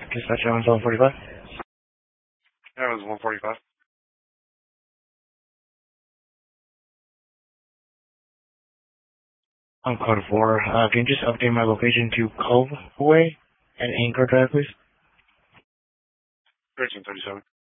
Dispatch on 145. That was 145. I'm code 4. Can you just update my location to Cove Way and Anchor Drive, please? 1337.